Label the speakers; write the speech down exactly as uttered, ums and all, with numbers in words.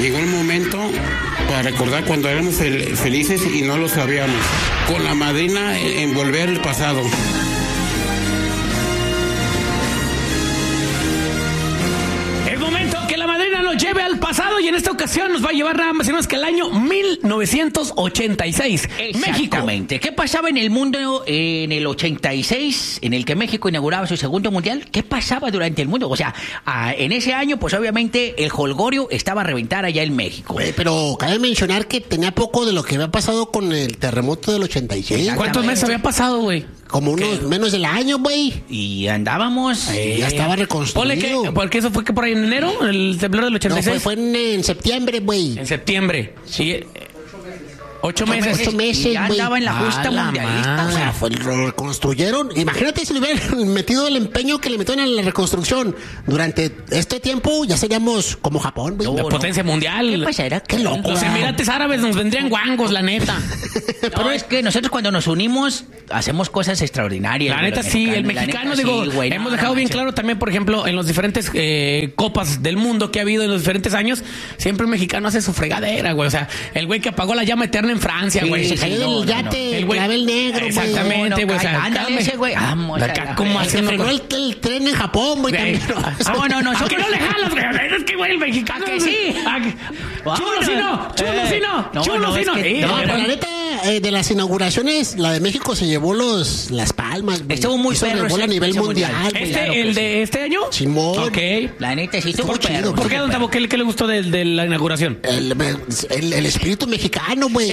Speaker 1: Llegó el momento para recordar cuando éramos fel- felices y no lo sabíamos. Con la madrina en volver el pasado.
Speaker 2: Es momento que la madrina nos lleve al pasado y en esta ocasión nos va a llevar nada más y nada más que el año mil novecientos ochenta y seis. México.
Speaker 3: Exactamente. ¿Qué pasaba en el mundo en el ochenta y seis, en el que México inauguraba su segundo mundial? ¿Qué pasaba durante el mundo? O sea, a, en ese año, pues obviamente el jolgorio estaba a reventar allá en México.
Speaker 4: Güey, pero cabe mencionar que tenía poco de lo que había pasado con el terremoto del ochenta y seis.
Speaker 2: ¿Cuántos meses había pasado, güey?
Speaker 4: Como unos
Speaker 2: ¿Qué?
Speaker 4: menos del año, güey.
Speaker 3: Y andábamos...
Speaker 4: Eh, ya estaba
Speaker 2: Ponle
Speaker 4: reconstruido.
Speaker 2: que, porque eso fue que por ahí en enero, el temblor del ochenta
Speaker 4: No,
Speaker 2: y seis.
Speaker 4: fue, fue en, en septiembre, güey.
Speaker 2: En septiembre. Sí. eh, Ocho meses.
Speaker 4: Ocho meses,
Speaker 3: y ya
Speaker 4: güey.
Speaker 3: andaba en la justa
Speaker 2: A la
Speaker 3: mundialista.
Speaker 2: madre.
Speaker 4: O sea, fue, lo reconstruyeron. Imagínate si le hubieran metido el empeño que le metieron en la reconstrucción. Durante este tiempo ya seríamos como Japón, güey.
Speaker 2: La
Speaker 3: No,
Speaker 2: potencia mundial.
Speaker 3: ¿Qué pasa? Era
Speaker 4: Qué loco.
Speaker 2: Los Emirates Árabes nos vendrían guangos, la neta.
Speaker 3: Pero es que nosotros cuando nos unimos hacemos cosas extraordinarias.
Speaker 2: La
Speaker 3: güey,
Speaker 2: neta
Speaker 3: los
Speaker 2: sí, el
Speaker 3: mexicanos, la
Speaker 2: mexicano,
Speaker 3: neta,
Speaker 2: digo,
Speaker 3: sí, güey,
Speaker 2: hemos
Speaker 3: no,
Speaker 2: dejado
Speaker 3: no
Speaker 2: bien
Speaker 3: manches.
Speaker 2: claro también, por ejemplo, en los diferentes eh, copas del mundo que ha habido en los diferentes años, siempre el mexicano hace su fregadera, güey. O sea, el güey que apagó la llama eterna en Francia,
Speaker 3: Sí,
Speaker 2: güey.
Speaker 4: Se cayó
Speaker 3: no,
Speaker 4: del
Speaker 3: no,
Speaker 4: yate,
Speaker 2: El güey-
Speaker 4: clavel negro, güey.
Speaker 2: Exactamente, güey. O sea,
Speaker 3: ándale
Speaker 2: calme.
Speaker 3: ese güey. Vamos a
Speaker 2: Acá,
Speaker 3: la-
Speaker 2: ¿cómo
Speaker 3: Eh,
Speaker 4: Se
Speaker 2: haciendo
Speaker 4: frenó
Speaker 2: con-
Speaker 4: el, el tren en Japón, güey.
Speaker 2: Güey.
Speaker 4: también.
Speaker 2: Ah,
Speaker 3: bueno, no,
Speaker 2: ¿A
Speaker 3: yo-
Speaker 2: que no le jalas, güey? Es que, güey, el mexicano.
Speaker 3: ¿A que sí?
Speaker 2: ¿A que- Chulo sí no, chulo
Speaker 3: Eh,
Speaker 2: sí no,
Speaker 3: no,
Speaker 2: chulo
Speaker 3: no,
Speaker 2: sí
Speaker 3: es
Speaker 2: no.
Speaker 3: que-
Speaker 2: Eh,
Speaker 4: No,
Speaker 2: eh,
Speaker 4: pero la neta, eh, de las inauguraciones, la de México se llevó los las palmas, güey.
Speaker 3: Estuvo muy
Speaker 4: Hizo
Speaker 3: perro
Speaker 4: rebola a
Speaker 3: ese-
Speaker 4: nivel
Speaker 3: ese
Speaker 4: mundial,
Speaker 3: mundial.
Speaker 4: güey.
Speaker 2: Este,
Speaker 3: Claro que
Speaker 2: el
Speaker 3: sí.
Speaker 2: de este año.
Speaker 4: Simón.
Speaker 2: Ok.
Speaker 3: La neta sí estuvo
Speaker 4: Estuvo chido,
Speaker 3: perro.
Speaker 2: ¿Por qué, don Tabo? ¿Qué, le- qué le gustó de, de la inauguración?
Speaker 4: El, el, el espíritu mexicano, güey.